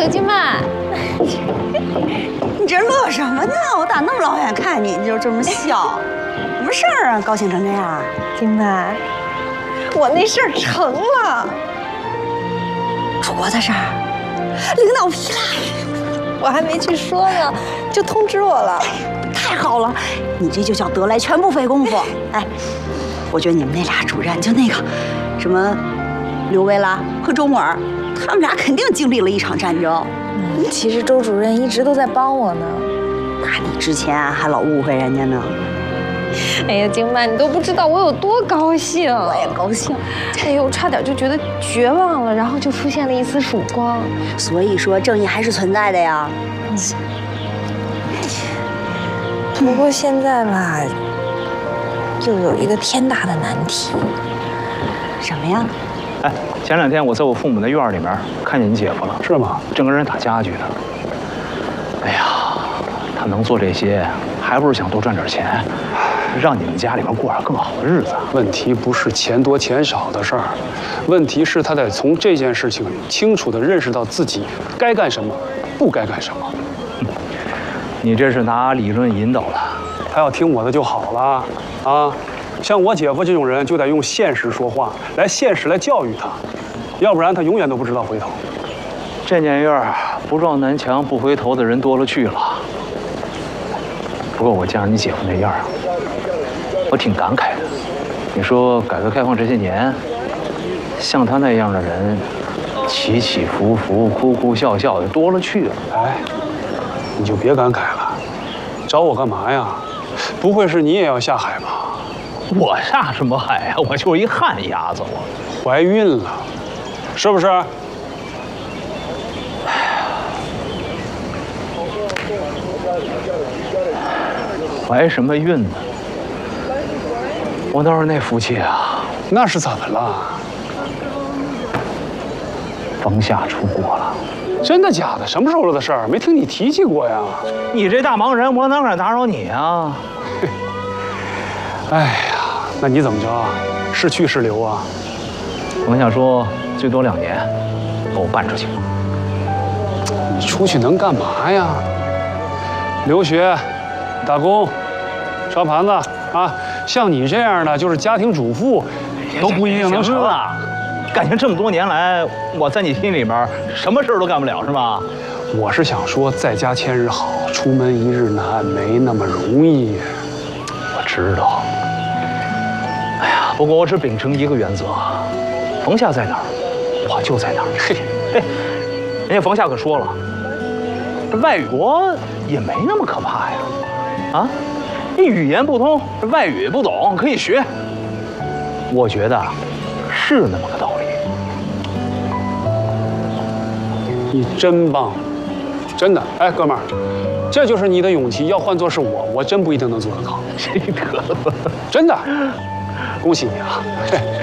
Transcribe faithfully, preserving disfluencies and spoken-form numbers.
有静曼。 你这乐什么呢？我打那么老远看你，你就这么笑，什么事儿啊？高兴成这样？ 静曼，我那事儿成了。 出国的事儿，领导批了， 我还没去说呢，就通知我了。 太好了，你这就叫得来全不费工夫。哎，我觉得你们那俩主任，就那个什么刘维拉和周木尔，他们俩肯定经历了一场战争。 嗯，其实周主任一直都在帮我呢。 那你之前还老误会人家呢。 哎呀，静曼，你都不知道我有多高兴。 我也高兴。 哎呦，差点就觉得绝望了，然后就出现了一丝曙光。 所以说，正义还是存在的呀。 嗯。不过现在吧，又有一个天大的难题。 什么呀？ 哎，前两天我在我父母的院里面看见你姐夫了， 是吗？ 正跟人打家具呢。哎呀，他能做这些，还不是想多赚点钱，让你们家里面过上更好的日子。 问题不是钱多钱少的事儿，问题是他得从这件事情清楚地认识到自己该干什么，不该干什么。 嗯、你这是拿理论引导了， 他要听我的就好了啊。像我姐夫这种人，就得用现实说话，来现实来教育他，要不然他永远都不知道回头。 这年月不撞南墙不回头的人多了去了。不过我见着你姐夫那样啊，我挺感慨的。你说改革开放这些年，像他那样的人，起起伏伏、哭哭笑笑的多了去了。 哎，你就别感慨了，找我干嘛呀？不会是你也要下海吧？ 我下什么海啊？我就是一旱鸭子，我怀孕了，是不是？ 怀什么孕呢？我哪有那福气啊？ 那是怎么了？ 冯夏出国了。 真的假的？什么时候的事儿？没听你提起过呀。 你这大忙人，我哪敢打扰你啊？ 哎呀，那你怎么着啊？是去是留啊？ 冯夏说最多两年，把我办出去。 你出去能干嘛呀？留学、打工、刷盘子啊，像你这样的就是家庭主妇，都不一定能成啊。感情这么多年来，我在你心里面什么事儿都干不了是吗？ 我是想说，在家千日好，出门一日难，没那么容易。 我知道。哎呀，不过我只秉承一个原则：冯夏在哪儿，我就在哪儿。嘿，嘿，人家冯夏可说了，这外国也没那么可怕呀。啊，你语言不通，这外语不懂，可以学。我觉得是那么个道理。 你真棒，真的。哎，哥们儿，这就是你的勇气。要换作是我，我真不一定能做得到。 这个， 真的，恭喜你啊！